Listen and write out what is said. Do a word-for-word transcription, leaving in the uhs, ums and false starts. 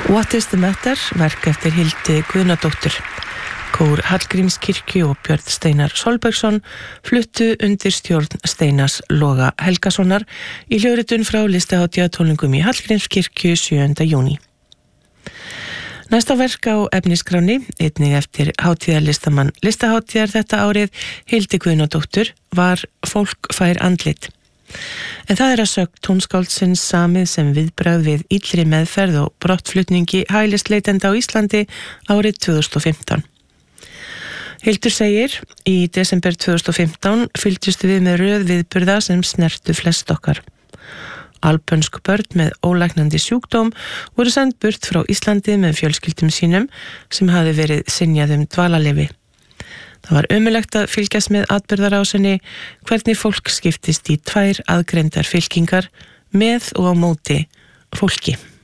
What is the matter? Verk eftir Hildi Guðnadóttur. Kór Hallgrímskirkju og Björn Steinar Solbergsson fluttu undir stjórn Steinars Loga Helgasonar í hljóðritun frá listahátíðartónleikum í Hallgrímskirkju sjöunda júní. Næsta verk á efnisskráni, einnig eftir hátíðarlistamann listahátíðar þetta árið, Hildi Guðnadóttur, var Fólk fær andlit. En það er að sögn tónskáldsins samið sem viðbragð við illri meðferð og brottflutningi hælisleitenda á Íslandi árið tvö þúsund og fimmtán. Hildur segir, í desember tvö þúsund og fimmtán fylgdust við með röð viðburða sem snertu flest okkar. Albönsk börn með ólæknandi sjúkdóm voru send burt frá Íslandi með fjölskyldum sínum sem hafi verið synjað um dvalarleyfi. Það var ömurlegt að fylgjast með atburðarásinni hvernig fólk skiptist í tvær aðgreindar fylkingar með og á móti fólki.